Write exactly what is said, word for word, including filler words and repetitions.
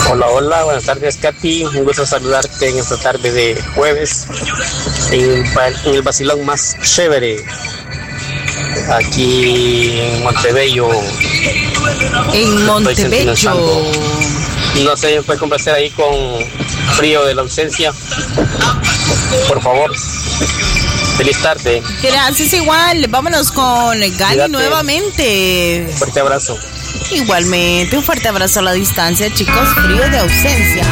Hola, hola, buenas tardes, Katy. Un gusto saludarte en esta tarde de jueves en, en el vacilón más chévere aquí en Montebello. En Montebello. No sé, ¿me puedes complacer ahí con Frío de la Ausencia? Por favor. Feliz tarde. Gracias, igual. Vámonos con Gali. Cuídate. Nuevamente. Fuerte abrazo. Igualmente, un fuerte abrazo a la distancia, chicos. Frío de Ausencia.